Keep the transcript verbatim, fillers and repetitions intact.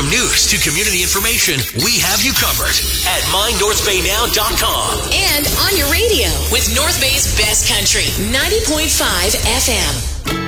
From news to community information, we have you covered at my north bay now dot com. And on your radio with North Bay's Best Country, ninety point five F M.